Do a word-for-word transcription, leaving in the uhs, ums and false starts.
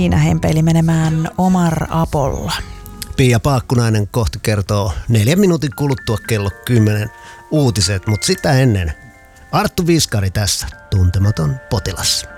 Niina hempeili menemään Omar Apolla. Pia Paakkunainen kohti kertoo neljän minuutin kuluttua kello kymmenen uutiset, mutta sitä ennen Arttu Viskari tässä, Tuntematon potilas.